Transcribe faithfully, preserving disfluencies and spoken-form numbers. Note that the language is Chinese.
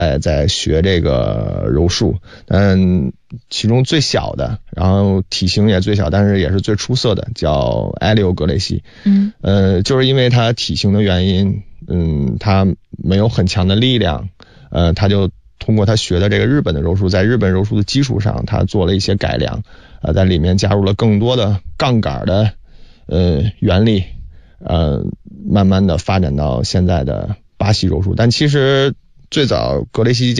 呃在学这个柔术，嗯，其中最小的，然后体型也最小，但是也是最出色的，叫埃利欧格雷西。 嗯， 呃，就是因为他体型的原因，嗯，他没有很强的力量，呃，他就通过他学的这个日本的柔术，在日本柔术的基础上，他做了一些改良，呃，在里面加入了更多的杠杆的呃原理，呃，慢慢的发展到现在的巴西柔术。但其实最早格雷西